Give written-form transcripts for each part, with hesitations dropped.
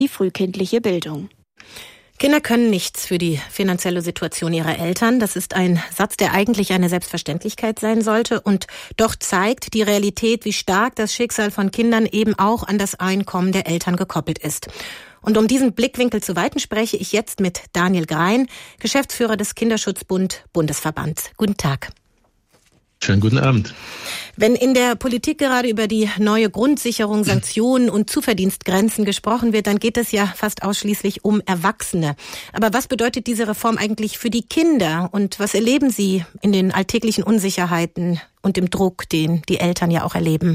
die frühkindliche Bildung. Kinder können nichts für die finanzielle Situation ihrer Eltern. Das ist ein Satz, der eigentlich eine Selbstverständlichkeit sein sollte. Und doch zeigt die Realität, wie stark das Schicksal von Kindern eben auch an das Einkommen der Eltern gekoppelt ist. Und um diesen Blickwinkel zu weiten, spreche ich jetzt mit Daniel Grein, Geschäftsführer des Kinderschutzbund Bundesverbands. Guten Tag. Schönen guten Abend. Wenn in der Politik gerade über die neue Grundsicherung, Sanktionen und Zuverdienstgrenzen gesprochen wird, dann geht es ja fast ausschließlich um Erwachsene. Aber was bedeutet diese Reform eigentlich für die Kinder? Und was erleben sie in den alltäglichen Unsicherheiten und dem Druck, den die Eltern ja auch erleben?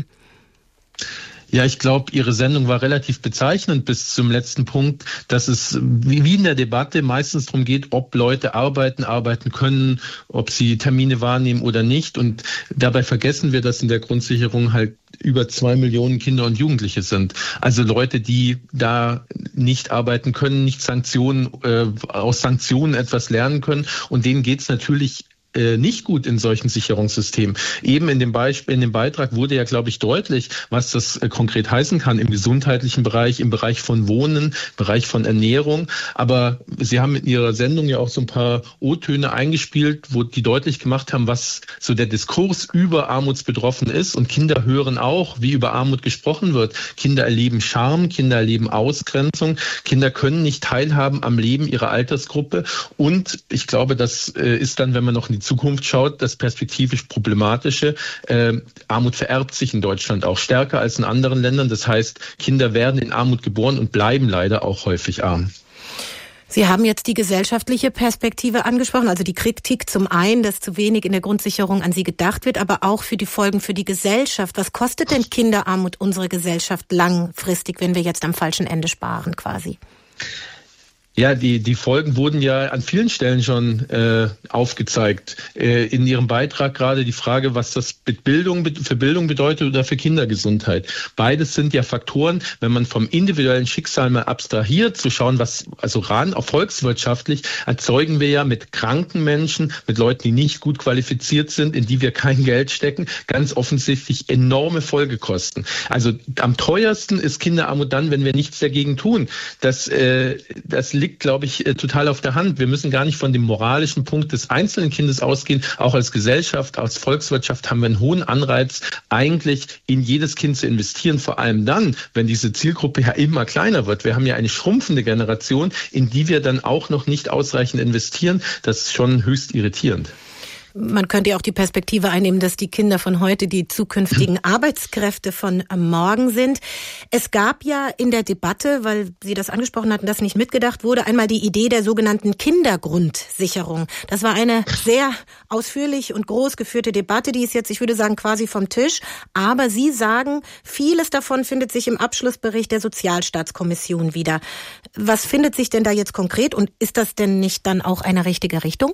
Ja, ich glaube, Ihre Sendung war relativ bezeichnend bis zum letzten Punkt, dass es wie in der Debatte meistens darum geht, ob Leute arbeiten können, ob sie Termine wahrnehmen oder nicht. Und dabei vergessen wir, dass in der Grundsicherung halt über 2 Millionen Kinder und Jugendliche sind. Also Leute, die da nicht arbeiten können, nicht aus Sanktionen etwas lernen können. Und denen geht's natürlich nicht gut in solchen Sicherungssystemen. Eben in dem Beitrag wurde ja, glaube ich, deutlich, was das konkret heißen kann im gesundheitlichen Bereich, im Bereich von Wohnen, Bereich von Ernährung. Aber Sie haben in Ihrer Sendung ja auch so ein paar O-Töne eingespielt, wo die deutlich gemacht haben, was so der Diskurs über Armutsbetroffen ist. Und Kinder hören auch, wie über Armut gesprochen wird. Kinder erleben Scham, Kinder erleben Ausgrenzung. Kinder können nicht teilhaben am Leben ihrer Altersgruppe. Und ich glaube, das ist dann, wenn man noch in die Zukunft schaut, das perspektivisch Problematische. Armut vererbt sich in Deutschland auch stärker als in anderen Ländern. Das heißt, Kinder werden in Armut geboren und bleiben leider auch häufig arm. Sie haben jetzt die gesellschaftliche Perspektive angesprochen, also die Kritik zum einen, dass zu wenig in der Grundsicherung an sie gedacht wird, aber auch für die Folgen für die Gesellschaft. Was kostet denn Kinderarmut unsere Gesellschaft langfristig, wenn wir jetzt am falschen Ende sparen quasi? Ja, die Folgen wurden ja an vielen Stellen schon aufgezeigt. In Ihrem Beitrag gerade die Frage, was das für Bildung bedeutet oder für Kindergesundheit. Beides sind ja Faktoren, wenn man vom individuellen Schicksal mal abstrahiert, zu schauen, auch volkswirtschaftlich erzeugen wir ja mit kranken Menschen, mit Leuten, die nicht gut qualifiziert sind, in die wir kein Geld stecken, ganz offensichtlich enorme Folgekosten. Also am teuersten ist Kinderarmut dann, wenn wir nichts dagegen tun. Das liegt, glaube ich, total auf der Hand. Wir müssen gar nicht von dem moralischen Punkt des einzelnen Kindes ausgehen. Auch als Gesellschaft, als Volkswirtschaft haben wir einen hohen Anreiz, eigentlich in jedes Kind zu investieren. Vor allem dann, wenn diese Zielgruppe ja immer kleiner wird. Wir haben ja eine schrumpfende Generation, in die wir dann auch noch nicht ausreichend investieren. Das ist schon höchst irritierend. Man könnte ja auch die Perspektive einnehmen, dass die Kinder von heute die zukünftigen Arbeitskräfte von morgen sind. Es gab ja in der Debatte, weil Sie das angesprochen hatten, dass nicht mitgedacht wurde, einmal die Idee der sogenannten Kindergrundsicherung. Das war eine sehr ausführlich und groß geführte Debatte, die ist jetzt, ich würde sagen, quasi vom Tisch. Aber Sie sagen, vieles davon findet sich im Abschlussbericht der Sozialstaatskommission wieder. Was findet sich denn da jetzt konkret und ist das denn nicht dann auch eine richtige Richtung?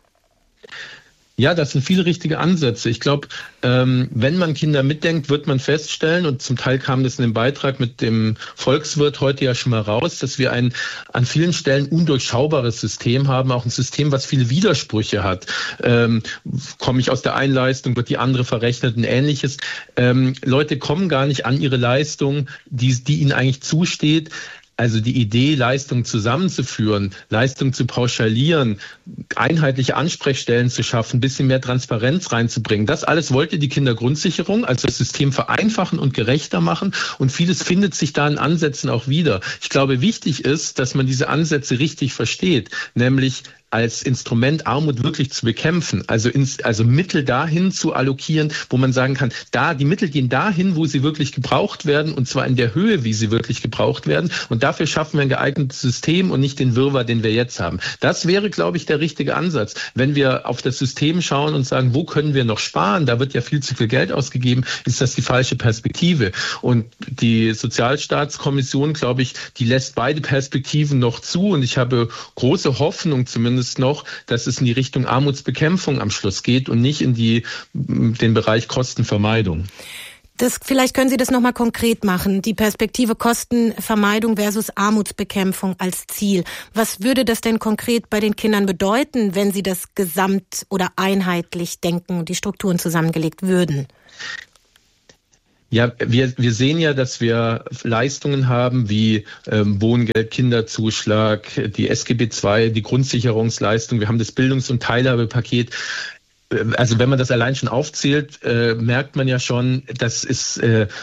Ja, das sind viele richtige Ansätze. Ich glaube, wenn man Kinder mitdenkt, wird man feststellen, und zum Teil kam das in dem Beitrag mit dem Volkswirt heute ja schon mal raus, dass wir ein an vielen Stellen undurchschaubares System haben, auch ein System, was viele Widersprüche hat. Komme ich aus der einen Leistung, wird die andere verrechnet und Ähnliches. Leute kommen gar nicht an ihre Leistung, die ihnen eigentlich zusteht. Also die Idee, Leistung zusammenzuführen, Leistung zu pauschalieren, einheitliche Ansprechstellen zu schaffen, ein bisschen mehr Transparenz reinzubringen. Das alles wollte die Kindergrundsicherung, also das System vereinfachen und gerechter machen. Und vieles findet sich da in Ansätzen auch wieder. Ich glaube, wichtig ist, dass man diese Ansätze richtig versteht, nämlich als Instrument Armut wirklich zu bekämpfen, also Mittel dahin zu allokieren, wo man sagen kann, die Mittel gehen dahin, wo sie wirklich gebraucht werden, und zwar in der Höhe, wie sie wirklich gebraucht werden. Und dafür schaffen wir ein geeignetes System und nicht den Wirrwarr, den wir jetzt haben. Das wäre, glaube ich, der richtige Ansatz. Wenn wir auf das System schauen und sagen, wo können wir noch sparen, da wird ja viel zu viel Geld ausgegeben, ist das die falsche Perspektive. Und die Sozialstaatskommission, glaube ich, die lässt beide Perspektiven noch zu, und ich habe große Hoffnung zumindest noch, dass es in die Richtung Armutsbekämpfung am Schluss geht und nicht in den Bereich Kostenvermeidung. Vielleicht können Sie das nochmal konkret machen, die Perspektive Kostenvermeidung versus Armutsbekämpfung als Ziel. Was würde das denn konkret bei den Kindern bedeuten, wenn Sie das gesamt- oder einheitlich denken und die Strukturen zusammengelegt würden? Ja, wir sehen ja, dass wir Leistungen haben wie Wohngeld, Kinderzuschlag, die SGB II, die Grundsicherungsleistung, wir haben das Bildungs- und Teilhabepaket. Also wenn man das allein schon aufzählt, merkt man ja schon, das ist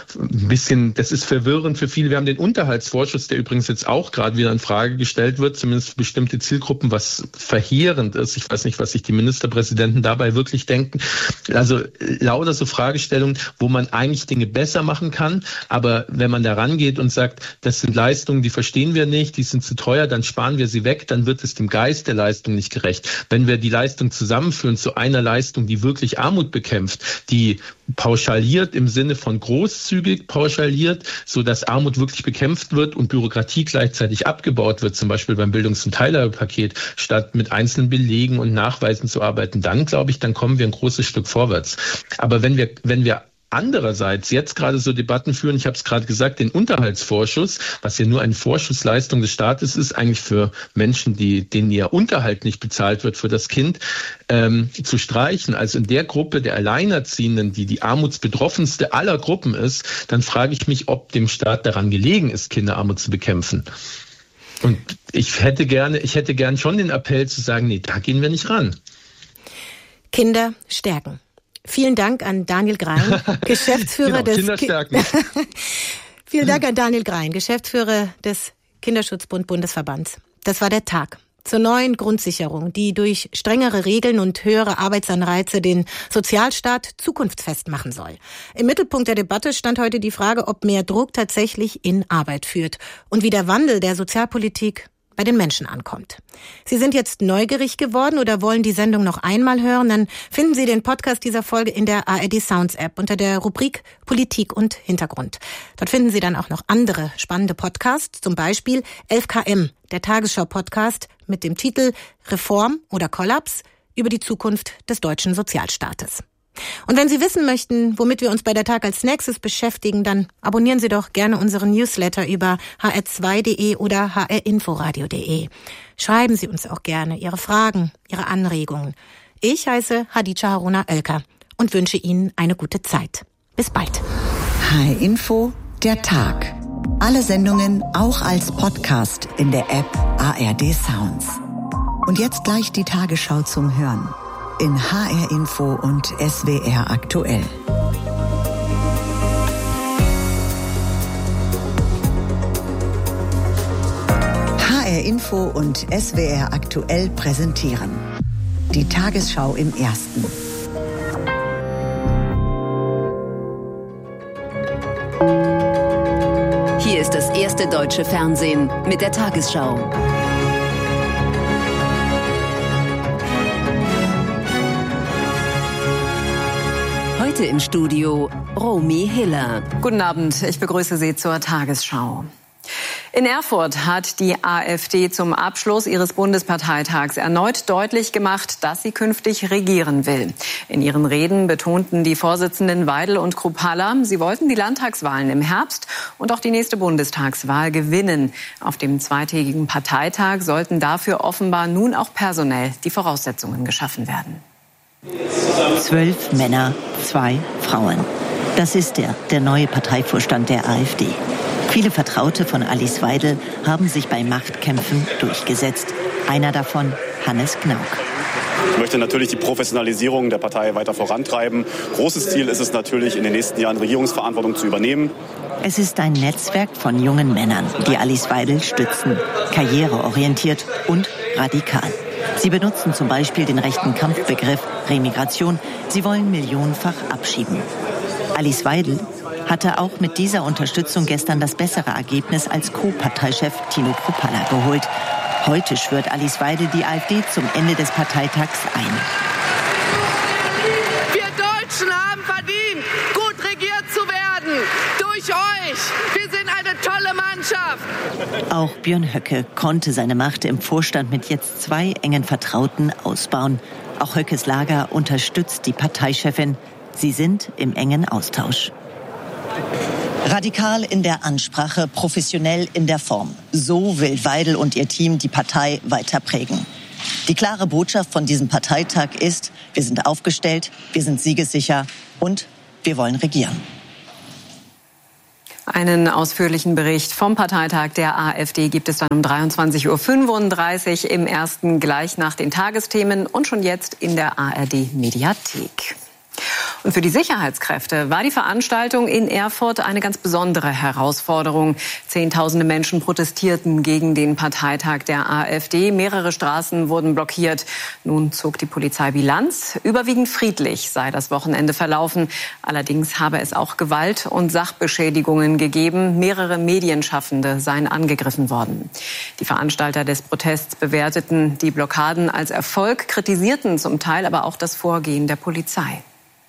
das ist verwirrend für viele. Wir haben den Unterhaltsvorschuss, der übrigens jetzt auch gerade wieder in Frage gestellt wird, zumindest für bestimmte Zielgruppen, was verheerend ist. Ich weiß nicht, was sich die Ministerpräsidenten dabei wirklich denken. Also lauter so Fragestellungen, wo man eigentlich Dinge besser machen kann. Aber wenn man da rangeht und sagt, das sind Leistungen, die verstehen wir nicht, die sind zu teuer, dann sparen wir sie weg, dann wird es dem Geist der Leistung nicht gerecht. Wenn wir die Leistung zusammenführen zu einer Leistung, die wirklich Armut bekämpft, die pauschaliert im Sinne von großzügig pauschaliert, so dass Armut wirklich bekämpft wird und Bürokratie gleichzeitig abgebaut wird, zum Beispiel beim Bildungs- und Teilhabepaket, statt mit einzelnen Belegen und Nachweisen zu arbeiten, dann glaube ich, dann kommen wir ein großes Stück vorwärts. Aber wenn wir andererseits jetzt gerade so Debatten führen, ich habe es gerade gesagt, den Unterhaltsvorschuss, was ja nur eine Vorschussleistung des Staates ist, eigentlich für Menschen, denen ihr Unterhalt nicht bezahlt wird für das Kind, zu streichen. Also in der Gruppe der Alleinerziehenden, die armutsbetroffenste aller Gruppen ist, dann frage ich mich, ob dem Staat daran gelegen ist, Kinderarmut zu bekämpfen. Und ich hätte gern schon den Appell zu sagen, nee, da gehen wir nicht ran. Kinder stärken. Vielen Dank an Daniel Grein, Geschäftsführer des Vielen Dank an Daniel Grein, Geschäftsführer des Kinderschutzbund Bundesverbands. Das war der Tag zur neuen Grundsicherung, die durch strengere Regeln und höhere Arbeitsanreize den Sozialstaat zukunftsfest machen soll. Im Mittelpunkt der Debatte stand heute die Frage, ob mehr Druck tatsächlich in Arbeit führt und wie der Wandel der Sozialpolitik bei den Menschen ankommt. Sie sind jetzt neugierig geworden oder wollen die Sendung noch einmal hören, dann finden Sie den Podcast dieser Folge in der ARD Sounds App unter der Rubrik Politik und Hintergrund. Dort finden Sie dann auch noch andere spannende Podcasts, zum Beispiel 11KM, der Tagesschau-Podcast mit dem Titel Reform oder Kollaps über die Zukunft des deutschen Sozialstaates. Und wenn Sie wissen möchten, womit wir uns bei der Tag als nächstes beschäftigen, dann abonnieren Sie doch gerne unseren Newsletter über hr2.de oder hrinforadio.de. Schreiben Sie uns auch gerne Ihre Fragen, Ihre Anregungen. Ich heiße Hadija Haruna Oelker und wünsche Ihnen eine gute Zeit. Bis bald. HR Info, der Tag. Alle Sendungen auch als Podcast in der App ARD Sounds. Und jetzt gleich die Tagesschau zum Hören in HR Info und SWR aktuell. HR Info und SWR aktuell präsentieren die Tagesschau im Ersten. Hier ist das erste deutsche Fernsehen mit der Tagesschau. Heute im Studio Romy Hiller. Guten Abend, ich begrüße Sie zur Tagesschau. In Erfurt hat die AfD zum Abschluss ihres Bundesparteitags erneut deutlich gemacht, dass sie künftig regieren will. In ihren Reden betonten die Vorsitzenden Weidel und Kruppalla, sie wollten die Landtagswahlen im Herbst und auch die nächste Bundestagswahl gewinnen. Auf dem zweitägigen Parteitag sollten dafür offenbar nun auch personell die Voraussetzungen geschaffen werden. 12 Männer, 2 Frauen. Das ist der neue Parteivorstand der AfD. Viele Vertraute von Alice Weidel haben sich bei Machtkämpfen durchgesetzt. Einer davon Hannes Knauk. Ich möchte natürlich die Professionalisierung der Partei weiter vorantreiben. Großes Ziel ist es natürlich, in den nächsten Jahren Regierungsverantwortung zu übernehmen. Es ist ein Netzwerk von jungen Männern, die Alice Weidel stützen. Karriereorientiert und radikal. Sie benutzen zum Beispiel den rechten Kampfbegriff Remigration. Sie wollen millionenfach abschieben. Alice Weidel hatte auch mit dieser Unterstützung gestern das bessere Ergebnis als Co-Parteichef Tino Kruppalla geholt. Heute schwört Alice Weidel die AfD zum Ende des Parteitags ein. Wir Deutschen haben verdient, gut regiert zu werden. Durch euch. Wir sind eine tolle Mannschaft. Auch Björn Höcke konnte seine Macht im Vorstand mit jetzt 2 engen Vertrauten ausbauen. Auch Höckes Lager unterstützt die Parteichefin. Sie sind im engen Austausch. Radikal in der Ansprache, professionell in der Form. So will Weidel und ihr Team die Partei weiter prägen. Die klare Botschaft von diesem Parteitag ist, wir sind aufgestellt, wir sind siegessicher und wir wollen regieren. Einen ausführlichen Bericht vom Parteitag der AfD gibt es dann um 23:35 Uhr im ersten gleich nach den Tagesthemen und schon jetzt in der ARD-Mediathek. Und für die Sicherheitskräfte war die Veranstaltung in Erfurt eine ganz besondere Herausforderung. Zehntausende Menschen protestierten gegen den Parteitag der AfD. Mehrere Straßen wurden blockiert. Nun zog die Polizei Bilanz. Überwiegend friedlich sei das Wochenende verlaufen. Allerdings habe es auch Gewalt und Sachbeschädigungen gegeben. Mehrere Medienschaffende seien angegriffen worden. Die Veranstalter des Protests bewerteten die Blockaden als Erfolg, kritisierten zum Teil aber auch das Vorgehen der Polizei.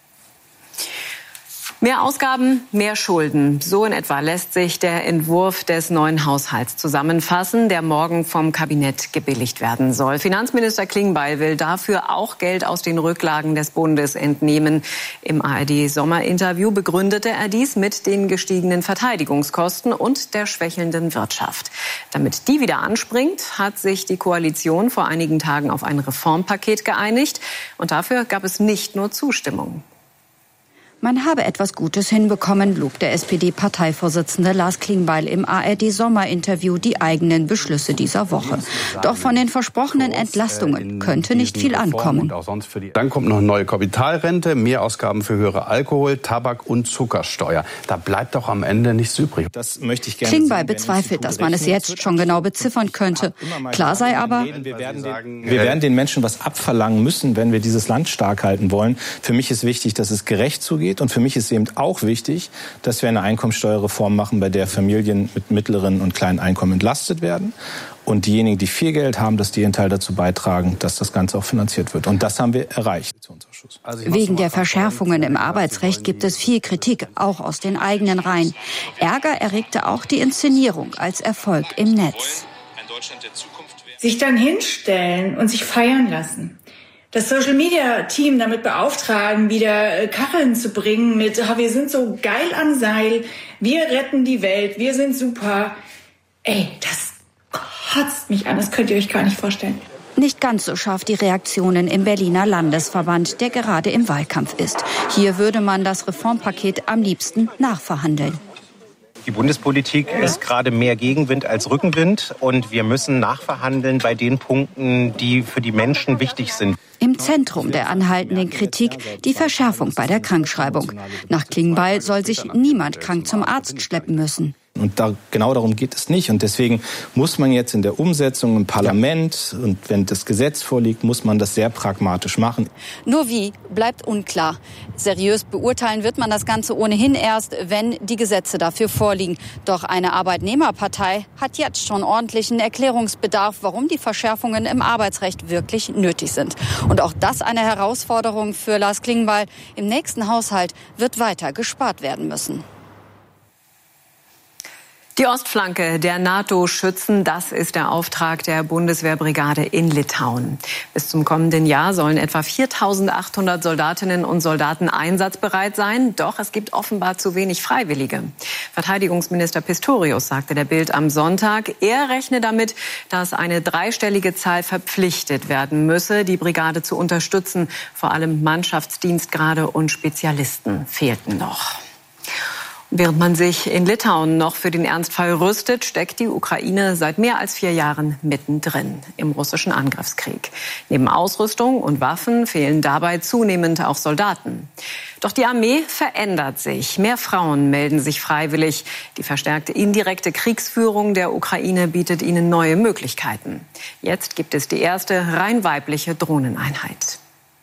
Mehr Ausgaben, mehr Schulden. So in etwa lässt sich der Entwurf des neuen Haushalts zusammenfassen, der morgen vom Kabinett gebilligt werden soll. Finanzminister Klingbeil will dafür auch Geld aus den Rücklagen des Bundes entnehmen. Im ARD-Sommerinterview begründete er dies mit den gestiegenen Verteidigungskosten und der schwächelnden Wirtschaft. Damit die wieder anspringt, hat sich die Koalition vor einigen Tagen auf ein Reformpaket geeinigt. Und dafür gab es nicht nur Zustimmung. Man habe etwas Gutes hinbekommen, lobt der SPD-Parteivorsitzende Lars Klingbeil im ARD-Sommerinterview die eigenen Beschlüsse dieser Woche. Doch von den versprochenen Entlastungen könnte nicht viel ankommen. Dann kommt noch eine neue Kapitalrente, Mehrausgaben für höhere Alkohol-, Tabak- und Zuckersteuer. Da bleibt doch am Ende nichts übrig. Das möchte ich gerne Klingbeil bezweifelt, dass man es jetzt schon genau beziffern könnte. Klar sei aber, wir werden den Menschen was abverlangen müssen, wenn wir dieses Land stark halten wollen. Für mich ist wichtig, dass es gerecht zugeht. Und für mich ist eben auch wichtig, dass wir eine Einkommensteuerreform machen, bei der Familien mit mittleren und kleinen Einkommen entlastet werden. Und diejenigen, die viel Geld haben, dass die ihren Teil dazu beitragen, dass das Ganze auch finanziert wird. Und das haben wir erreicht. Wegen der Verschärfungen im Arbeitsrecht gibt es viel Kritik, auch aus den eigenen Reihen. Ärger erregte auch die Inszenierung als Erfolg im Netz. Sich dann hinstellen und sich feiern lassen. Das Social-Media-Team damit beauftragen, wieder Kacheln zu bringen mit, wir sind so geil am Seil, wir retten die Welt, wir sind super. Ey, das kotzt mich an, das könnt ihr euch gar nicht vorstellen. Nicht ganz so scharf die Reaktionen im Berliner Landesverband, der gerade im Wahlkampf ist. Hier würde man das Reformpaket am liebsten nachverhandeln. Die Bundespolitik ist gerade mehr Gegenwind als Rückenwind und wir müssen nachverhandeln bei den Punkten, die für die Menschen wichtig sind. Im Zentrum der anhaltenden Kritik die Verschärfung bei der Krankschreibung. Nach Klingbeil soll sich niemand krank zum Arzt schleppen müssen. Und genau darum geht es nicht. Und deswegen muss man jetzt in der Umsetzung im Parlament und wenn das Gesetz vorliegt, muss man das sehr pragmatisch machen. Nur wie, bleibt unklar. Seriös beurteilen wird man das Ganze ohnehin erst, wenn die Gesetze dafür vorliegen. Doch eine Arbeitnehmerpartei hat jetzt schon ordentlichen Erklärungsbedarf, warum die Verschärfungen im Arbeitsrecht wirklich nötig sind. Und auch das eine Herausforderung für Lars Klingbeil. Im nächsten Haushalt wird weiter gespart werden müssen. Die Ostflanke der NATO schützen, das ist der Auftrag der Bundeswehrbrigade in Litauen. Bis zum kommenden Jahr sollen etwa 4.800 Soldatinnen und Soldaten einsatzbereit sein. Doch es gibt offenbar zu wenig Freiwillige. Verteidigungsminister Pistorius sagte der Bild am Sonntag, er rechne damit, dass eine dreistellige Zahl verpflichtet werden müsse, die Brigade zu unterstützen. Vor allem Mannschaftsdienstgrade und Spezialisten fehlten noch. Während man sich in Litauen noch für den Ernstfall rüstet, steckt die Ukraine seit mehr als 4 Jahren mittendrin im russischen Angriffskrieg. Neben Ausrüstung und Waffen fehlen dabei zunehmend auch Soldaten. Doch die Armee verändert sich. Mehr Frauen melden sich freiwillig. Die verstärkte indirekte Kriegsführung der Ukraine bietet ihnen neue Möglichkeiten. Jetzt gibt es die erste rein weibliche Drohneneinheit.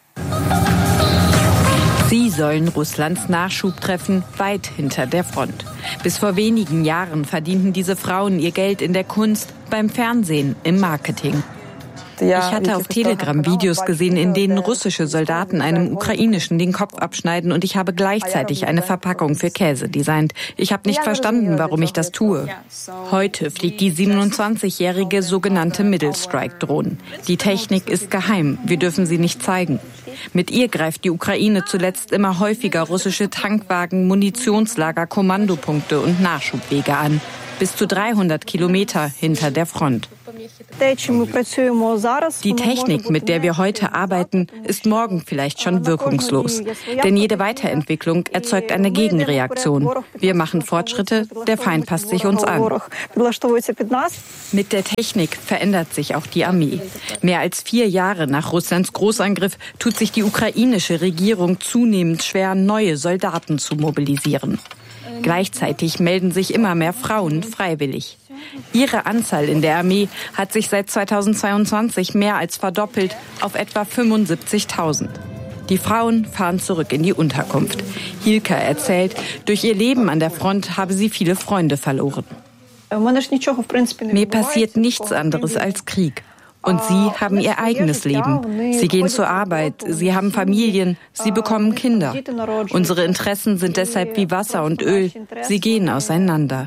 Sie sollen Russlands Nachschub treffen, weit hinter der Front. Bis vor wenigen Jahren verdienten diese Frauen ihr Geld in der Kunst, beim Fernsehen, im Marketing. Ich hatte auf Telegram Videos gesehen, in denen russische Soldaten einem ukrainischen den Kopf abschneiden und ich habe gleichzeitig eine Verpackung für Käse designt. Ich habe nicht verstanden, warum ich das tue. Heute fliegt die 27-jährige sogenannte Middle Strike-Drohne. Die Technik ist geheim, wir dürfen sie nicht zeigen. Mit ihr greift die Ukraine zuletzt immer häufiger russische Tankwagen, Munitionslager, Kommandopunkte und Nachschubwege an. Bis zu 300 Kilometer hinter der Front. Die Technik, mit der wir heute arbeiten, ist morgen vielleicht schon wirkungslos. Denn jede Weiterentwicklung erzeugt eine Gegenreaktion. Wir machen Fortschritte, der Feind passt sich uns an. Mit der Technik verändert sich auch die Armee. Mehr als 4 Jahre nach Russlands Großangriff tut sich die ukrainische Regierung zunehmend schwer, neue Soldaten zu mobilisieren. Gleichzeitig melden sich immer mehr Frauen freiwillig. Ihre Anzahl in der Armee hat sich seit 2022 mehr als verdoppelt auf etwa 75.000. Die Frauen fahren zurück in die Unterkunft. Hilka erzählt, durch ihr Leben an der Front habe sie viele Freunde verloren. Mir passiert nichts anderes als Krieg. Und sie haben ihr eigenes Leben. Sie gehen zur Arbeit, sie haben Familien, sie bekommen Kinder. Unsere Interessen sind deshalb wie Wasser und Öl. Sie gehen auseinander.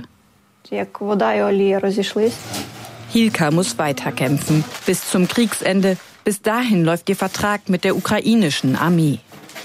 Hilka muss weiterkämpfen, bis zum Kriegsende. Bis dahin läuft ihr Vertrag mit der ukrainischen Armee.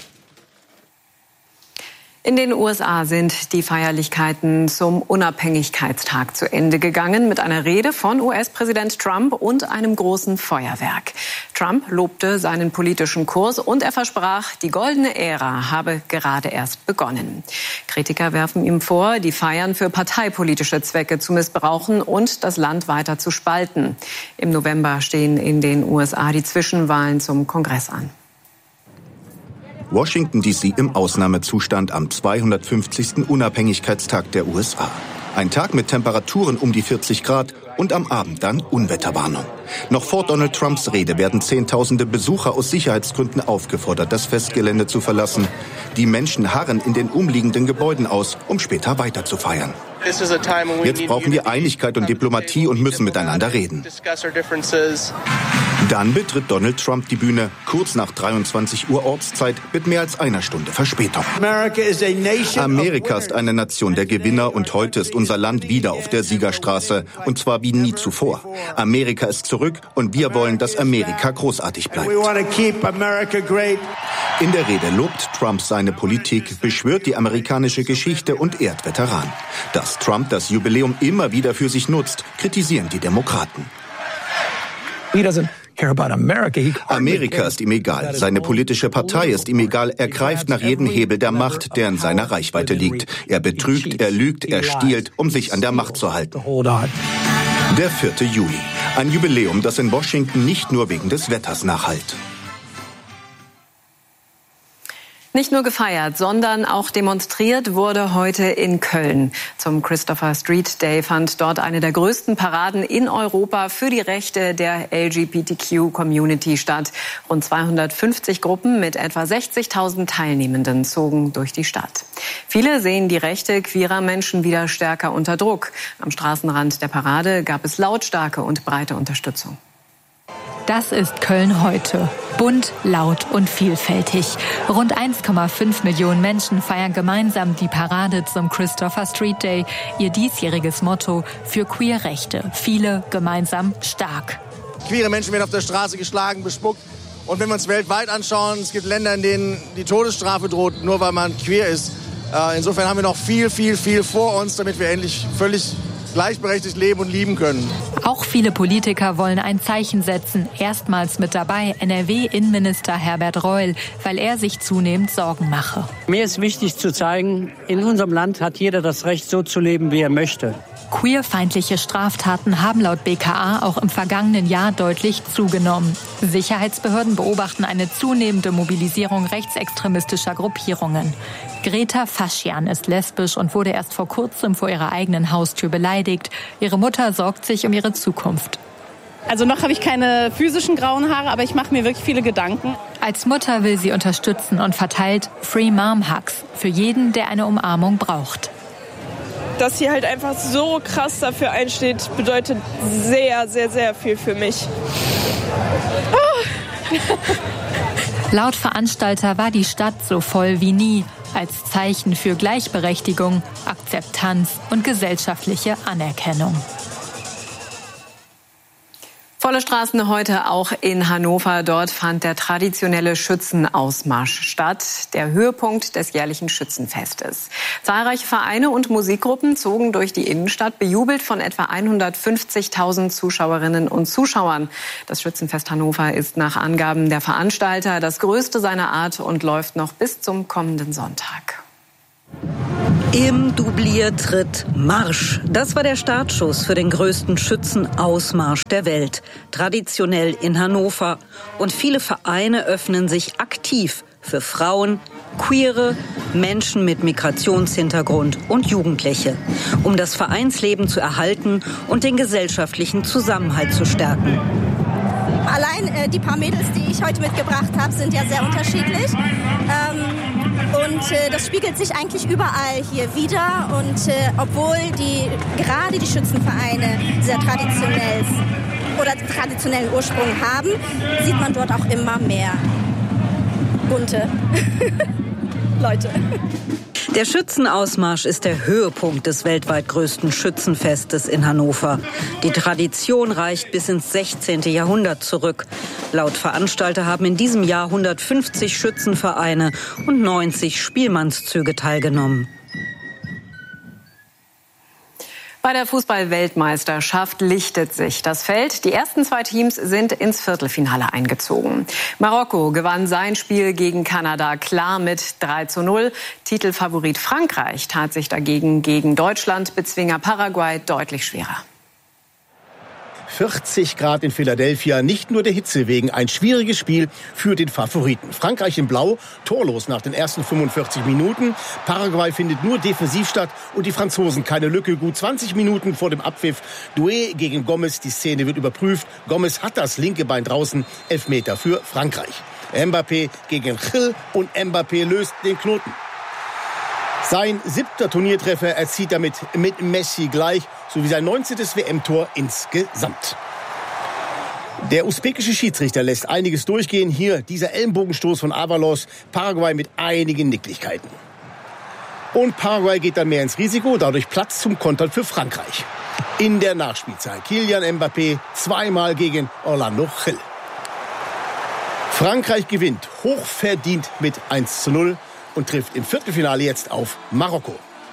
In den USA sind die Feierlichkeiten zum Unabhängigkeitstag zu Ende gegangen mit einer Rede von US-Präsident Trump und einem großen Feuerwerk. Trump lobte seinen politischen Kurs und er versprach, die goldene Ära habe gerade erst begonnen. Kritiker werfen ihm vor, die Feiern für parteipolitische Zwecke zu missbrauchen und das Land weiter zu spalten. Im November stehen in den USA die Zwischenwahlen zum Kongress an. Washington D.C. im Ausnahmezustand am 250. Unabhängigkeitstag der USA. Ein Tag mit Temperaturen um die 40 Grad und am Abend dann Unwetterwarnung. Noch vor Donald Trumps Rede werden Zehntausende Besucher aus Sicherheitsgründen aufgefordert, das Festgelände zu verlassen. Die Menschen harren in den umliegenden Gebäuden aus, um später weiter zu feiern. Jetzt brauchen wir Einigkeit und Diplomatie und müssen miteinander reden. Dann betritt Donald Trump die Bühne, kurz nach 23 Uhr Ortszeit, mit mehr als einer Stunde Verspätung. Amerika ist eine Nation der Gewinner und heute ist unser Land wieder auf der Siegerstraße. Und zwar wie nie zuvor. Amerika ist zurück und wir wollen, dass Amerika großartig bleibt. In der Rede lobt Trump seine Politik, beschwört die amerikanische Geschichte und ehrt Veteranen. Dass Trump das Jubiläum immer wieder für sich nutzt, kritisieren die Demokraten. Amerika ist ihm egal. Seine politische Partei ist ihm egal. Er greift nach jedem Hebel der Macht, der in seiner Reichweite liegt. Er betrügt, er lügt, er stiehlt, um sich an der Macht zu halten. Der 4. Juli. Ein Jubiläum, das in Washington nicht nur wegen des Wetters nachhallt. Nicht nur gefeiert, sondern auch demonstriert wurde heute in Köln. Zum Christopher Street Day fand dort eine der größten Paraden in Europa für die Rechte der LGBTQ-Community statt. Rund 250 Gruppen mit etwa 60.000 Teilnehmenden zogen durch die Stadt. Viele sehen die Rechte queerer Menschen wieder stärker unter Druck. Am Straßenrand der Parade gab es lautstarke und breite Unterstützung. Das ist Köln heute. Bunt, laut und vielfältig. Rund 1,5 Millionen Menschen feiern gemeinsam die Parade zum Christopher Street Day. Ihr diesjähriges Motto für Queerrechte. Viele gemeinsam stark. Queere Menschen werden auf der Straße geschlagen, bespuckt. Und wenn wir uns weltweit anschauen, es gibt Länder, in denen die Todesstrafe droht, nur weil man queer ist. Insofern haben wir noch viel vor uns, damit wir endlich völlig gleichberechtigt leben und lieben können. Auch viele Politiker wollen ein Zeichen setzen. Erstmals mit dabei NRW-Innenminister Herbert Reul, weil er sich zunehmend Sorgen mache. Mir ist wichtig zu zeigen, in unserem Land hat jeder das Recht, so zu leben, wie er möchte. Queerfeindliche Straftaten haben laut BKA auch im vergangenen Jahr deutlich zugenommen. Sicherheitsbehörden beobachten eine zunehmende Mobilisierung rechtsextremistischer Gruppierungen. Greta Faschian ist lesbisch und wurde erst vor kurzem vor ihrer eigenen Haustür beleidigt. Ihre Mutter sorgt sich um ihre Zukunft. Also noch habe ich keine physischen grauen Haare, aber ich mache mir wirklich viele Gedanken. Als Mutter will sie unterstützen und verteilt Free Mom Hugs für jeden, der eine Umarmung braucht. Dass sie halt einfach so krass dafür einsteht, bedeutet sehr, sehr, sehr viel für mich. Laut Veranstalter war die Stadt so voll wie nie, als Zeichen für Gleichberechtigung, Akzeptanz und gesellschaftliche Anerkennung. Volle Straßen heute auch in Hannover. Dort fand der traditionelle Schützenausmarsch statt, der Höhepunkt des jährlichen Schützenfestes. Zahlreiche Vereine und Musikgruppen zogen durch die Innenstadt, bejubelt von etwa 150.000 Zuschauerinnen und Zuschauern. Das Schützenfest Hannover ist nach Angaben der Veranstalter das größte seiner Art und läuft noch bis zum kommenden Sonntag. Im Dubliertritt Marsch. Das war der Startschuss für den größten Schützenausmarsch der Welt. Traditionell in Hannover. Und viele Vereine öffnen sich aktiv für Frauen, Queere, Menschen mit Migrationshintergrund und Jugendliche, um das Vereinsleben zu erhalten und den gesellschaftlichen Zusammenhalt zu stärken. Allein die paar Mädels, die ich heute mitgebracht habe, sind ja sehr unterschiedlich. Und das spiegelt sich eigentlich überall hier wieder. Und obwohl gerade die Schützenvereine sehr traditionell oder traditionellen Ursprung haben, sieht man dort auch immer mehr bunte Leute. Der Schützenausmarsch ist der Höhepunkt des weltweit größten Schützenfestes in Hannover. Die Tradition reicht bis ins 16. Jahrhundert zurück. Laut Veranstalter haben in diesem Jahr 150 Schützenvereine und 90 Spielmannszüge teilgenommen. Bei der Fußball-Weltmeisterschaft lichtet sich das Feld. Die ersten 2 Teams sind ins Viertelfinale eingezogen. Marokko gewann sein Spiel gegen Kanada klar mit 3:0. Titelfavorit Frankreich tat sich dagegen gegen Deutschland, Bezwinger Paraguay, deutlich schwerer. 40 Grad in Philadelphia, nicht nur der Hitze wegen. Ein schwieriges Spiel für den Favoriten. Frankreich in Blau, torlos nach den ersten 45 Minuten. Paraguay findet nur defensiv statt und die Franzosen keine Lücke. Gut 20 Minuten vor dem Abpfiff. Doué gegen Gomez, die Szene wird überprüft. Gomez hat das linke Bein draußen. Elfmeter für Frankreich. Mbappé gegen Gil und Mbappé löst den Knoten. Sein 7. Turniertreffer erzielt damit mit Messi gleich, sowie sein 19. WM-Tor insgesamt. Der usbekische Schiedsrichter lässt einiges durchgehen. Hier dieser Ellenbogenstoß von Avalos, Paraguay mit einigen Nicklichkeiten. Und Paraguay geht dann mehr ins Risiko, dadurch Platz zum Kontern für Frankreich. In der Nachspielzeit Kylian Mbappé zweimal gegen Orlando Gil. Frankreich gewinnt hochverdient mit 1:0. Und trifft im Viertelfinale jetzt auf Marokko.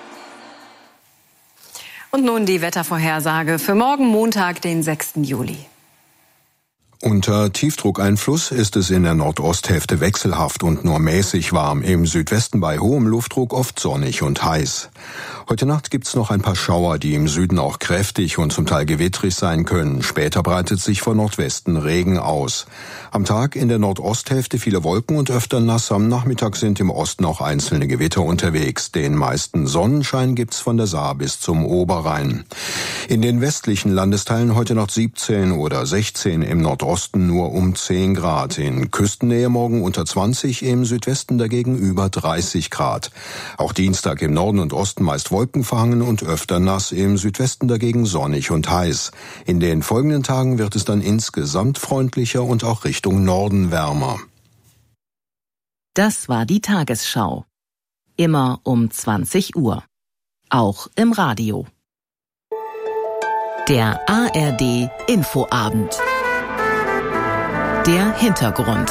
Und nun die Wettervorhersage für morgen Montag, den 6. Juli. Unter Tiefdruckeinfluss ist es in der Nordosthälfte wechselhaft und nur mäßig warm. Im Südwesten bei hohem Luftdruck oft sonnig und heiß. Heute Nacht gibt's noch ein paar Schauer, die im Süden auch kräftig und zum Teil gewittrig sein können. Später breitet sich von Nordwesten Regen aus. Am Tag in der Nordosthälfte viele Wolken und öfter nass. Am Nachmittag sind im Osten auch einzelne Gewitter unterwegs. Den meisten Sonnenschein gibt's von der Saar bis zum Oberrhein. In den westlichen Landesteilen heute noch 17 oder 16, im Nordosten nur um 10 Grad. In Küstennähe morgen unter 20, im Südwesten dagegen über 30 Grad. Auch Dienstag im Norden und Osten meist wolkenverhangen und öfter nass, im Südwesten dagegen sonnig und heiß. In den folgenden Tagen wird es dann insgesamt freundlicher und auch Richtung Norden wärmer. Das war die Tagesschau. Immer um 20 Uhr. Auch im Radio. Der ARD Infoabend. Der Hintergrund.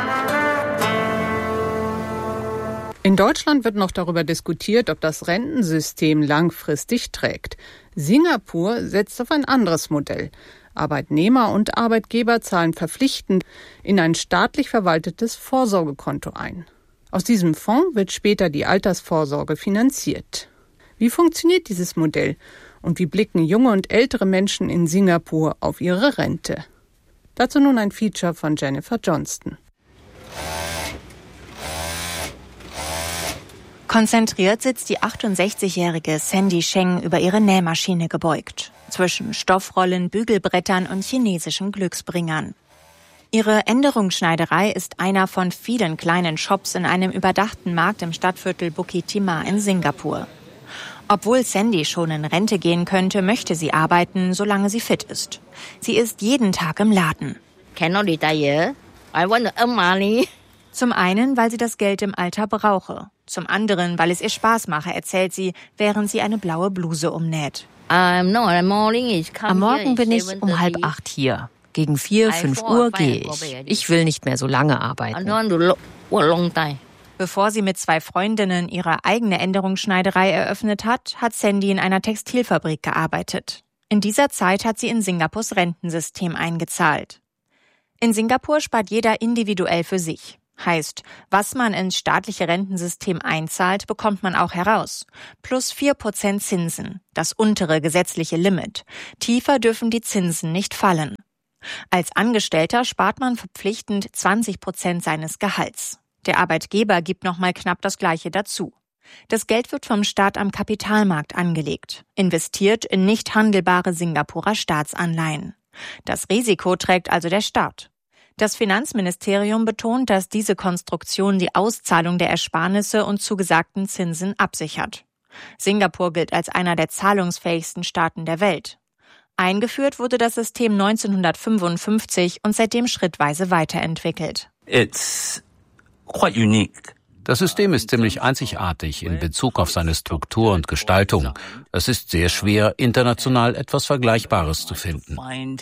In Deutschland wird noch darüber diskutiert, ob das Rentensystem langfristig trägt. Singapur setzt auf ein anderes Modell. Arbeitnehmer und Arbeitgeber zahlen verpflichtend in ein staatlich verwaltetes Vorsorgekonto ein. Aus diesem Fonds wird später die Altersvorsorge finanziert. Wie funktioniert dieses Modell und wie blicken junge und ältere Menschen in Singapur auf ihre Rente? Dazu nun ein Feature von Jennifer Johnston. Konzentriert sitzt die 68-jährige Sandy Sheng über ihre Nähmaschine gebeugt, zwischen Stoffrollen, Bügelbrettern und chinesischen Glücksbringern. Ihre Änderungsschneiderei ist einer von vielen kleinen Shops in einem überdachten Markt im Stadtviertel Bukit Timah in Singapur. Obwohl Sandy schon in Rente gehen könnte, möchte sie arbeiten, solange sie fit ist. Sie ist jeden Tag im Laden. Cannot retire. I want to earn money. Zum einen, weil sie das Geld im Alter brauche. Zum anderen, weil es ihr Spaß mache, erzählt sie, während sie eine blaue Bluse umnäht. Am Morgen bin ich um 7:30 hier. Gegen 4, 5 Uhr gehe ich. Ich will nicht mehr so lange arbeiten. Bevor sie mit 2 Freundinnen ihre eigene Änderungsschneiderei eröffnet hat, hat Sandy in einer Textilfabrik gearbeitet. In dieser Zeit hat sie in Singapurs Rentensystem eingezahlt. In Singapur spart jeder individuell für sich. Heißt, was man ins staatliche Rentensystem einzahlt, bekommt man auch heraus. Plus 4% Zinsen, das untere gesetzliche Limit. Tiefer dürfen die Zinsen nicht fallen. Als Angestellter spart man verpflichtend 20% seines Gehalts. Der Arbeitgeber gibt nochmal knapp das Gleiche dazu. Das Geld wird vom Staat am Kapitalmarkt angelegt, investiert in nicht handelbare Singapurer Staatsanleihen. Das Risiko trägt also der Staat. Das Finanzministerium betont, dass diese Konstruktion die Auszahlung der Ersparnisse und zugesagten Zinsen absichert. Singapur gilt als einer der zahlungsfähigsten Staaten der Welt. Eingeführt wurde das System 1955 und seitdem schrittweise weiterentwickelt. It's quite unique. Das System ist ziemlich einzigartig in Bezug auf seine Struktur und Gestaltung. Es ist sehr schwer, international etwas Vergleichbares zu finden.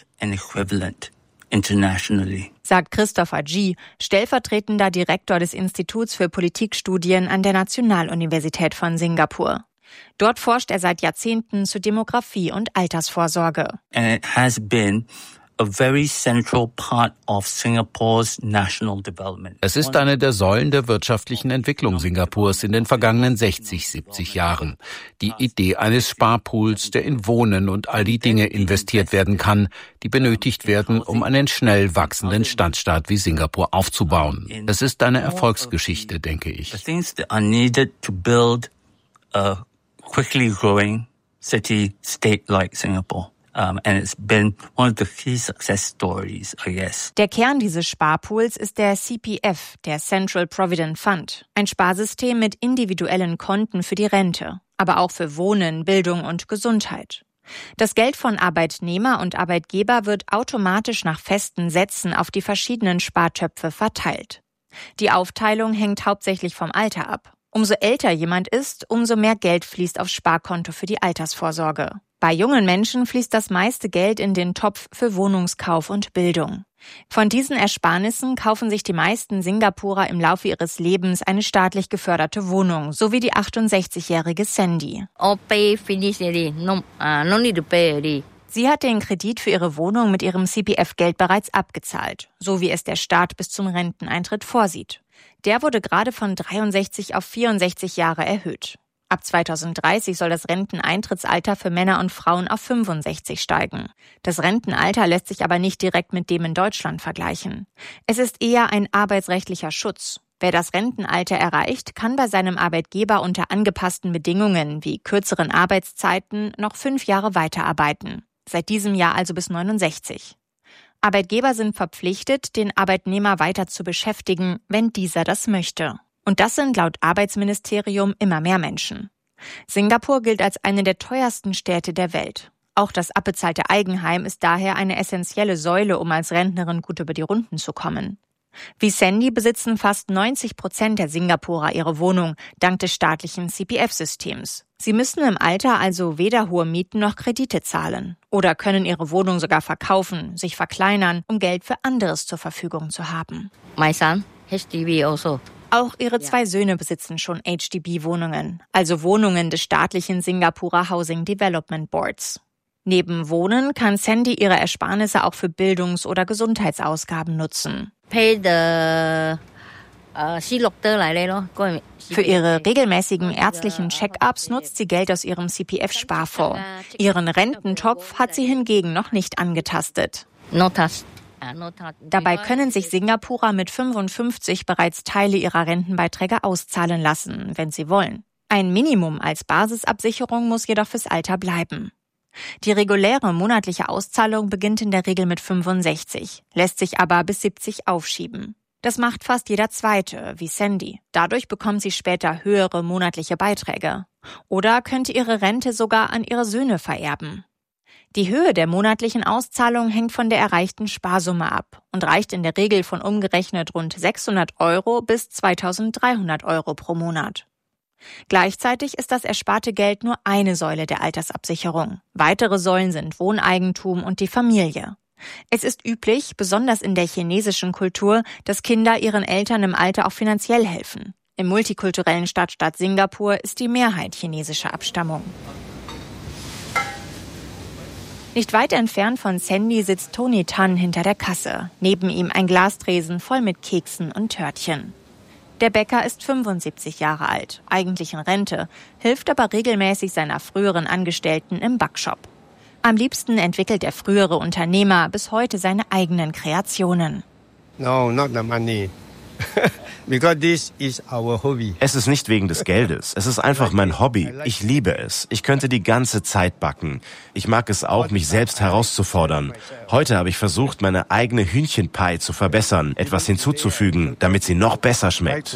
Sagt Christopher Gee, stellvertretender Direktor des Instituts für Politikstudien an der Nationaluniversität von Singapur. Dort forscht er seit Jahrzehnten zu Demografie und Altersvorsorge. And it has been a very central part of Singapore's national development. Es ist eine der Säulen der wirtschaftlichen Entwicklung Singapurs in den vergangenen 60, 70 Jahren. Die Idee eines Sparpools, der in Wohnen und all die Dinge investiert werden kann, die benötigt werden, um einen schnell wachsenden Stadtstaat wie Singapur aufzubauen. Es ist eine Erfolgsgeschichte, denke ich. The things that are needed to build a quickly growing city-state like Singapore. And it's been one of the key success stories, I guess. Der Kern dieses Sparpools ist der CPF, der Central Provident Fund, ein Sparsystem mit individuellen Konten für die Rente, aber auch für Wohnen, Bildung und Gesundheit. Das Geld von Arbeitnehmer und Arbeitgeber wird automatisch nach festen Sätzen auf die verschiedenen Spartöpfe verteilt. Die Aufteilung hängt hauptsächlich vom Alter ab. Umso älter jemand ist, umso mehr Geld fließt aufs Sparkonto für die Altersvorsorge. Bei jungen Menschen fließt das meiste Geld in den Topf für Wohnungskauf und Bildung. Von diesen Ersparnissen kaufen sich die meisten Singapurer im Laufe ihres Lebens eine staatlich geförderte Wohnung, so wie die 68-jährige Sandy. Sie hat den Kredit für ihre Wohnung mit ihrem CPF-Geld bereits abgezahlt, so wie es der Staat bis zum Renteneintritt vorsieht. Der wurde gerade von 63 auf 64 Jahre erhöht. Ab 2030 soll das Renteneintrittsalter für Männer und Frauen auf 65 steigen. Das Rentenalter lässt sich aber nicht direkt mit dem in Deutschland vergleichen. Es ist eher ein arbeitsrechtlicher Schutz. Wer das Rentenalter erreicht, kann bei seinem Arbeitgeber unter angepassten Bedingungen wie kürzeren Arbeitszeiten noch 5 Jahre weiterarbeiten. Seit diesem Jahr also bis 69. Arbeitgeber sind verpflichtet, den Arbeitnehmer weiter zu beschäftigen, wenn dieser das möchte. Und das sind laut Arbeitsministerium immer mehr Menschen. Singapur gilt als eine der teuersten Städte der Welt. Auch das abbezahlte Eigenheim ist daher eine essentielle Säule, um als Rentnerin gut über die Runden zu kommen. Wie Sandy besitzen fast 90% der Singapurer ihre Wohnung, dank des staatlichen CPF-Systems. Sie müssen im Alter also weder hohe Mieten noch Kredite zahlen oder können ihre Wohnung sogar verkaufen, sich verkleinern, um Geld für anderes zur Verfügung zu haben. My son, HDB also. Auch ihre 2 Söhne besitzen schon HDB-Wohnungen, also Wohnungen des staatlichen Singapurer Housing Development Boards. Neben Wohnen kann Sandy ihre Ersparnisse auch für Bildungs- oder Gesundheitsausgaben nutzen. Für ihre regelmäßigen ärztlichen Check-ups nutzt sie Geld aus ihrem CPF-Sparfonds. Ihren Rententopf hat sie hingegen noch nicht angetastet. Dabei können sich Singapurer mit 55 bereits Teile ihrer Rentenbeiträge auszahlen lassen, wenn sie wollen. Ein Minimum als Basisabsicherung muss jedoch fürs Alter bleiben. Die reguläre monatliche Auszahlung beginnt in der Regel mit 65, lässt sich aber bis 70 aufschieben. Das macht fast jeder Zweite, wie Sandy. Dadurch bekommt sie später höhere monatliche Beiträge. Oder könnte ihre Rente sogar an ihre Söhne vererben. Die Höhe der monatlichen Auszahlung hängt von der erreichten Sparsumme ab und reicht in der Regel von umgerechnet rund 600 € bis 2.300 € pro Monat. Gleichzeitig ist das ersparte Geld nur eine Säule der Altersabsicherung. Weitere Säulen sind Wohneigentum und die Familie. Es ist üblich, besonders in der chinesischen Kultur, dass Kinder ihren Eltern im Alter auch finanziell helfen. Im multikulturellen Stadtstaat Singapur ist die Mehrheit chinesischer Abstammung. Nicht weit entfernt von Sandy sitzt Tony Tan hinter der Kasse. Neben ihm ein Glastresen voll mit Keksen und Törtchen. Der Bäcker ist 75 Jahre alt, eigentlich in Rente, hilft aber regelmäßig seiner früheren Angestellten im Backshop. Am liebsten entwickelt der frühere Unternehmer bis heute seine eigenen Kreationen. No, not the money. Because this is our hobby. Es ist nicht wegen des Geldes. Es ist einfach mein Hobby. Ich liebe es. Ich könnte die ganze Zeit backen. Ich mag es auch, mich selbst herauszufordern. Heute habe ich versucht, meine eigene Hühnchenpie zu verbessern, etwas hinzuzufügen, damit sie noch besser schmeckt.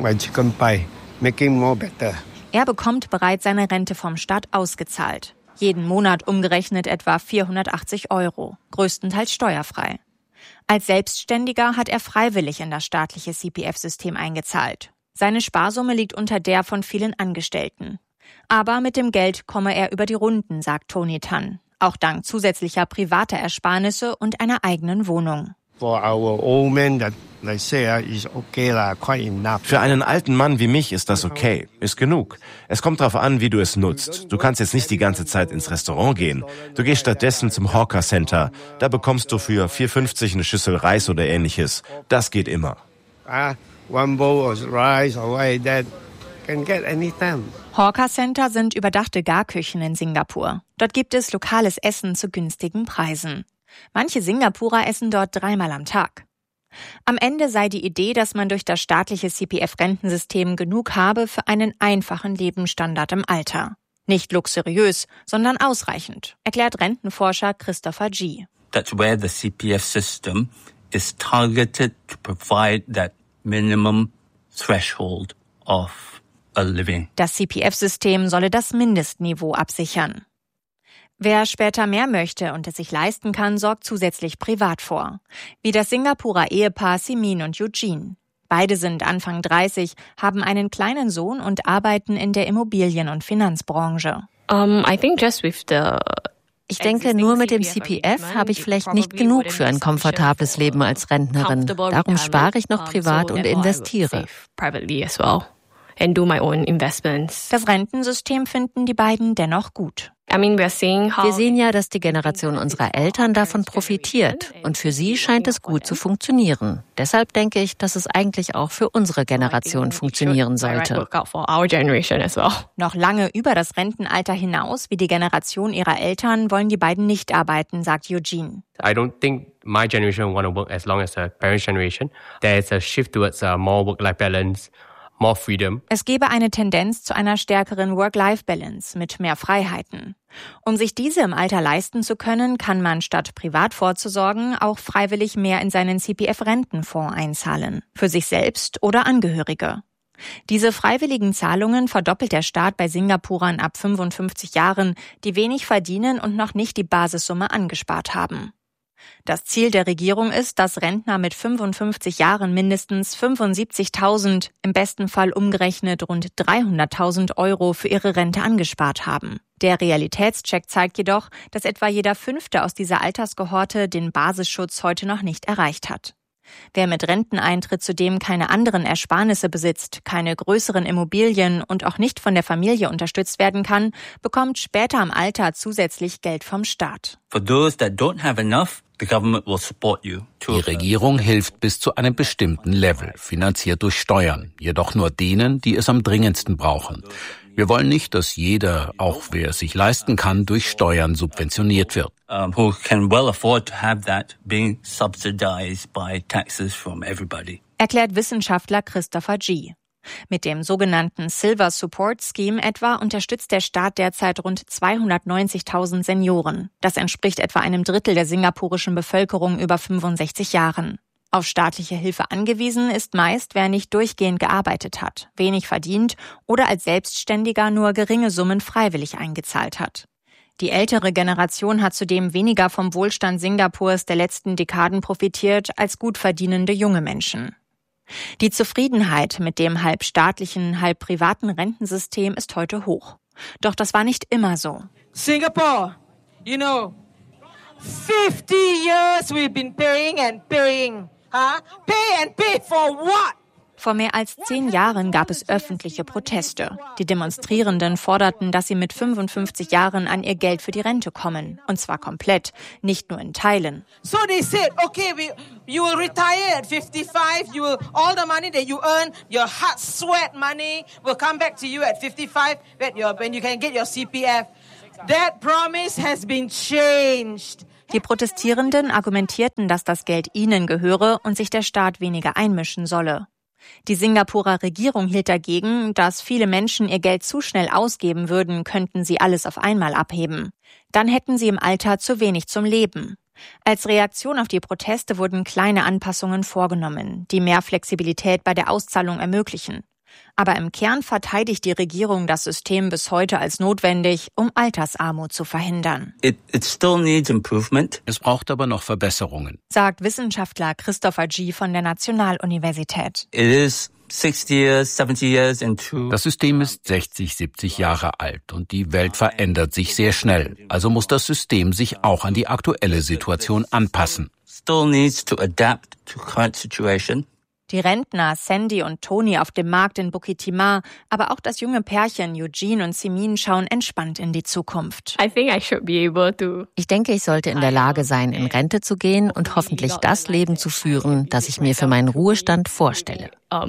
Er bekommt bereits seine Rente vom Staat ausgezahlt. Jeden Monat umgerechnet etwa 480 €, größtenteils steuerfrei. Als Selbstständiger hat er freiwillig in das staatliche CPF-System eingezahlt. Seine Sparsumme liegt unter der von vielen Angestellten. Aber mit dem Geld komme er über die Runden, sagt Tony Tan. Auch dank zusätzlicher privater Ersparnisse und einer eigenen Wohnung. Für einen alten Mann wie mich ist das okay, ist genug. Es kommt darauf an, wie du es nutzt. Du kannst jetzt nicht die ganze Zeit ins Restaurant gehen. Du gehst stattdessen zum Hawker Center. Da bekommst du für 4,50 eine Schüssel Reis oder ähnliches. Das geht immer. Hawker Center sind überdachte Garküchen in Singapur. Dort gibt es lokales Essen zu günstigen Preisen. Manche Singapurer essen dort 3-mal am Tag. Am Ende sei die Idee, dass man durch das staatliche CPF-Rentensystem genug habe für einen einfachen Lebensstandard im Alter. Nicht luxuriös, sondern ausreichend, erklärt Rentenforscher Christopher G. That's where the CPF system is targeted to provide that minimum threshold of a living. Das CPF-System solle das Mindestniveau absichern. Wer später mehr möchte und es sich leisten kann, sorgt zusätzlich privat vor. Wie das Singapurer Ehepaar Simin und Eugene. Beide sind Anfang 30, haben einen kleinen Sohn und arbeiten in der Immobilien- und Finanzbranche. Ich denke, nur mit dem CPF habe ich vielleicht nicht genug für ein komfortables Leben als Rentnerin. Darum spare ich noch privat und investiere. Das Rentensystem finden die beiden dennoch gut. Wir sehen ja, dass die Generation unserer Eltern davon profitiert. Und für sie scheint es gut zu funktionieren. Deshalb denke ich, dass es eigentlich auch für unsere Generation funktionieren sollte. Noch lange über das Rentenalter hinaus, wie die Generation ihrer Eltern, wollen die beiden nicht arbeiten, sagt Eugene. I don't think my generation want to work as long as the parents' generation. There is a shift towards more work-life balance. More freedom. Es gebe eine Tendenz zu einer stärkeren Work-Life-Balance mit mehr Freiheiten. Um sich diese im Alter leisten zu können, kann man statt privat vorzusorgen auch freiwillig mehr in seinen CPF-Rentenfonds einzahlen. Für sich selbst oder Angehörige. Diese freiwilligen Zahlungen verdoppelt der Staat bei Singapurern ab 55 Jahren, die wenig verdienen und noch nicht die Basissumme angespart haben. Das Ziel der Regierung ist, dass Rentner mit 55 Jahren mindestens 75.000, im besten Fall umgerechnet rund 300.000 € für ihre Rente angespart haben. Der Realitätscheck zeigt jedoch, dass etwa jeder Fünfte aus dieser Alterskohorte den Basisschutz heute noch nicht erreicht hat. Wer mit Renteneintritt zudem keine anderen Ersparnisse besitzt, keine größeren Immobilien und auch nicht von der Familie unterstützt werden kann, bekommt später im Alter zusätzlich Geld vom Staat. For those that don't have enough, the government will support you. Die Regierung hilft bis zu einem bestimmten Level, finanziert durch Steuern, jedoch nur denen, die es am dringendsten brauchen. Wir wollen nicht, dass jeder, auch wer es sich leisten kann, durch Steuern subventioniert wird. Who can well afford to have that being subsidized by taxes from everybody. Erklärt Wissenschaftler Christopher G. Mit dem sogenannten Silver Support Scheme etwa unterstützt der Staat derzeit rund 290.000 Senioren. Das entspricht etwa einem Drittel der singapurischen Bevölkerung über 65 Jahren. Auf staatliche Hilfe angewiesen ist meist, wer nicht durchgehend gearbeitet hat, wenig verdient oder als Selbstständiger nur geringe Summen freiwillig eingezahlt hat. Die ältere Generation hat zudem weniger vom Wohlstand Singapurs der letzten Dekaden profitiert als gut verdienende junge Menschen. Die Zufriedenheit mit dem halb staatlichen, halb privaten Rentensystem ist heute hoch. Doch das war nicht immer so. Singapore, 50 years we've been paying and paying. Pay and pay for what? Vor mehr als 10 Jahren gab es öffentliche Proteste. Die Demonstrierenden forderten, dass sie mit 55 Jahren an ihr Geld für die Rente kommen. Und zwar komplett, nicht nur in Teilen. So they said, okay, you will retire at 55. You will, all the money that you earn, your hard sweat money will come back to you at 55 when you can get your CPF. That promise has been changed. Die Protestierenden argumentierten, dass das Geld ihnen gehöre und sich der Staat weniger einmischen solle. Die Singapurer Regierung hielt dagegen, dass viele Menschen ihr Geld zu schnell ausgeben würden, könnten sie alles auf einmal abheben. Dann hätten sie im Alter zu wenig zum Leben. Als Reaktion auf die Proteste wurden kleine Anpassungen vorgenommen, die mehr Flexibilität bei der Auszahlung ermöglichen. Aber im Kern verteidigt die Regierung das System bis heute als notwendig, um Altersarmut zu verhindern. It still needs improvement. Es braucht aber noch Verbesserungen, sagt Wissenschaftler Christopher G. von der Nationaluniversität. It is 60 years, 70 years into. Das System ist 60, 70 Jahre alt und die Welt verändert sich sehr schnell. Also muss das System sich auch an die aktuelle Situation anpassen. Still needs to adapt to current situation. Die Rentner Sandy und Tony auf dem Markt in Bukit Timah, aber auch das junge Pärchen Eugene und Simin schauen entspannt in die Zukunft. Ich denke, ich sollte in der Lage sein, in Rente zu gehen und hoffentlich das Leben zu führen, das ich mir für meinen Ruhestand vorstelle.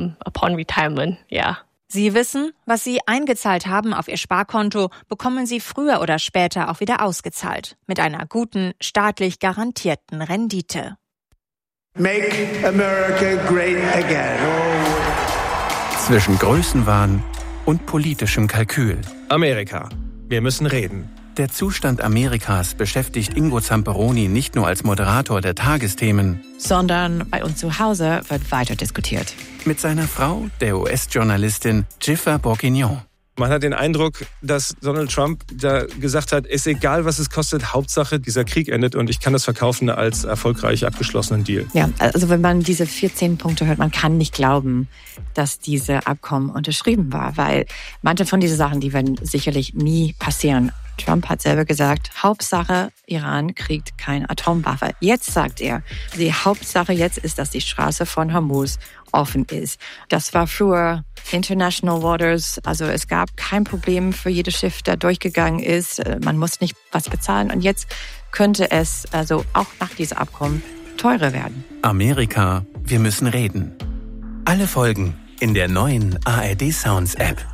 Sie wissen, was Sie eingezahlt haben auf Ihr Sparkonto, bekommen Sie früher oder später auch wieder ausgezahlt. Mit einer guten, staatlich garantierten Rendite. Make America great again. Zwischen Größenwahn und politischem Kalkül. Amerika. Wir müssen reden. Der Zustand Amerikas beschäftigt Ingo Zamperoni nicht nur als Moderator der Tagesthemen, sondern bei uns zu Hause wird weiter diskutiert. Mit seiner Frau, der US-Journalistin Jennifer Bourguignon. Man hat den Eindruck, dass Donald Trump da gesagt hat, ist egal, was es kostet, Hauptsache dieser Krieg endet und ich kann das verkaufen als erfolgreich abgeschlossenen Deal. Ja, also wenn man diese 14 Punkte hört, man kann nicht glauben, dass diese Abkommen unterschrieben war, weil manche von diesen Sachen, die werden sicherlich nie passieren. Trump hat selber gesagt, Hauptsache, Iran kriegt keine Atomwaffe. Jetzt sagt er, die Hauptsache jetzt ist, dass die Straße von Hormuz offen ist. Das war früher International Waters, also es gab kein Problem für jedes Schiff, das durchgegangen ist. Man muss nicht was bezahlen und jetzt könnte es also auch nach diesem Abkommen teurer werden. Amerika, wir müssen reden. Alle Folgen in der neuen ARD Sounds App.